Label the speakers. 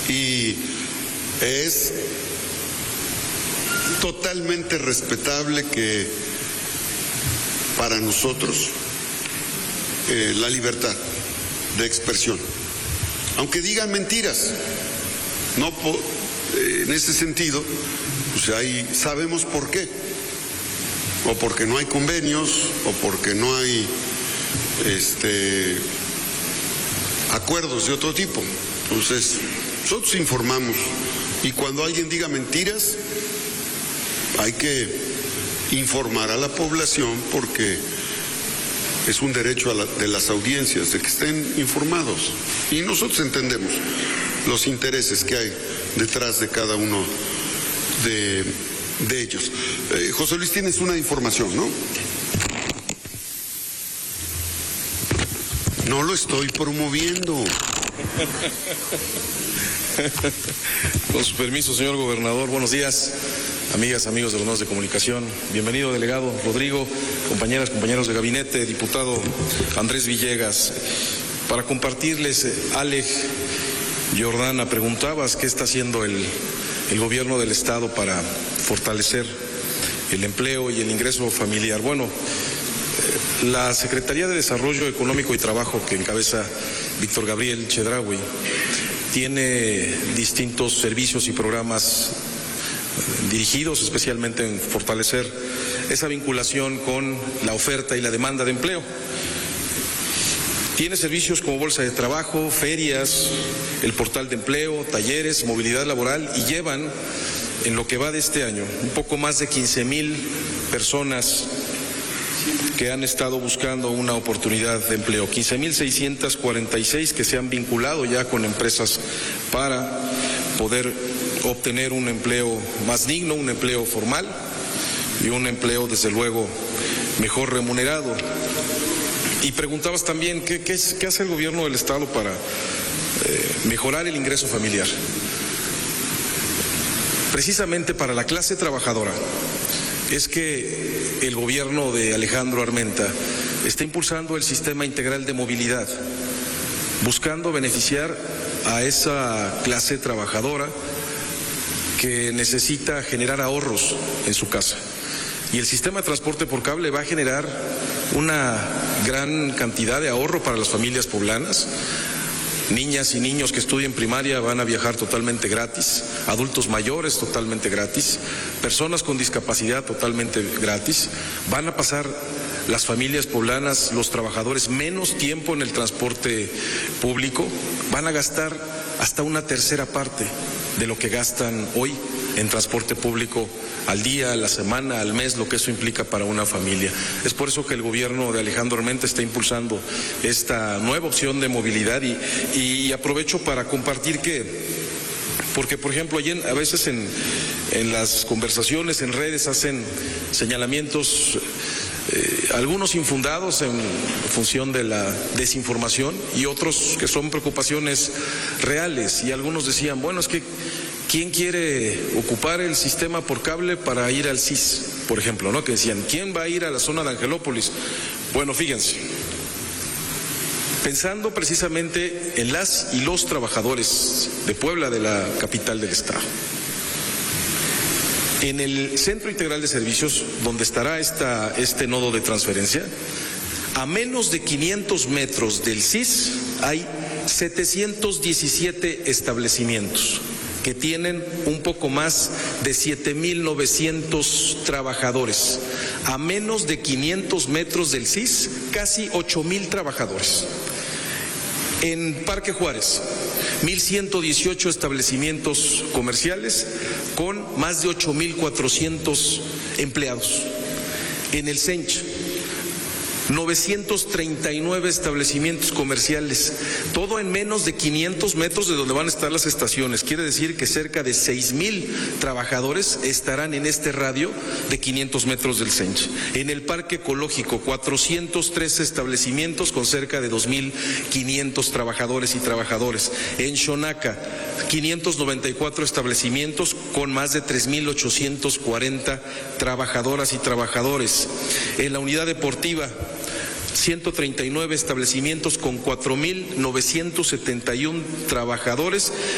Speaker 1: Y es totalmente respetable que para nosotros la libertad de expresión, aunque digan mentiras, no en ese sentido, pues sabemos por qué, o porque no hay convenios, o porque no hay acuerdos de otro tipo. Entonces, nosotros informamos, y cuando alguien diga mentiras, hay que informar a la población, porque es un derecho de las audiencias de que estén informados, y nosotros entendemos los intereses que hay detrás de cada uno de ellos. José Luis, tienes una información, ¿no? No lo estoy promoviendo.
Speaker 2: Con su permiso, señor gobernador, buenos días, amigas, amigos de los medios de comunicación. Bienvenido, delegado Rodrigo, compañeras, compañeros de gabinete, diputado Andrés Villegas. Para compartirles, Alej Jordana, preguntabas qué está haciendo el gobierno del Estado para fortalecer el empleo y el ingreso familiar. Bueno, la Secretaría de Desarrollo Económico y Trabajo, que encabeza Víctor Gabriel Chedraui, tiene distintos servicios y programas dirigidos especialmente en fortalecer esa vinculación con la oferta y la demanda de empleo. Tiene servicios como bolsa de trabajo, ferias, el portal de empleo, talleres, movilidad laboral, y llevan, en lo que va de este año, un poco más de 15,000 personas que han estado buscando una oportunidad de empleo, 15,646 que se han vinculado ya con empresas para poder obtener un empleo más digno, un empleo formal y un empleo, desde luego, mejor remunerado. Y preguntabas también qué hace el gobierno del Estado para mejorar el ingreso familiar. Precisamente para la clase trabajadora es que el gobierno de Alejandro Armenta está impulsando el sistema integral de movilidad, buscando beneficiar a esa clase trabajadora que necesita generar ahorros en su casa. Y el sistema de transporte por cable va a generar una gran cantidad de ahorro para las familias poblanas. Niñas y niños que estudien primaria van a viajar totalmente gratis, adultos mayores totalmente gratis, personas con discapacidad totalmente gratis. Van a pasar las familias poblanas, los trabajadores, menos tiempo en el transporte público, van a gastar hasta una tercera parte de lo que gastan hoy en transporte público al día, a la semana, al mes, lo que eso implica para una familia. Es por eso que el gobierno de Alejandro Armenta está impulsando esta nueva opción de movilidad, y aprovecho para compartir porque por ejemplo a veces en las conversaciones en redes hacen señalamientos, algunos infundados en función de la desinformación, y otros que son preocupaciones reales, y algunos decían, bueno, es que ¿quién quiere ocupar el sistema por cable para ir al CIS, por ejemplo, ¿no? Que decían, ¿quién va a ir a la zona de Angelópolis? Bueno, fíjense, pensando precisamente en las y los trabajadores de Puebla, de la capital del estado, en el Centro Integral de Servicios, donde estará este nodo de transferencia, a menos de 500 metros del CIS hay 717 establecimientos que tienen un poco más de 7,900 trabajadores. A menos de 500 metros del CIS, casi 8,000 trabajadores. En Parque Juárez, 1,118 establecimientos comerciales con más de 8,400 empleados. En el CENCH, 939 establecimientos comerciales, todo en menos de 500 metros de donde van a estar las estaciones. Quiere decir que cerca de 6,000 trabajadores estarán en este radio de 500 metros del CENCH. En el Parque Ecológico, 413 establecimientos con cerca de 2,500 trabajadores y trabajadoras. En Xonaca, 594 establecimientos con más de 3,840 trabajadoras y trabajadores. En la unidad deportiva, 139 establecimientos con 4,971 trabajadores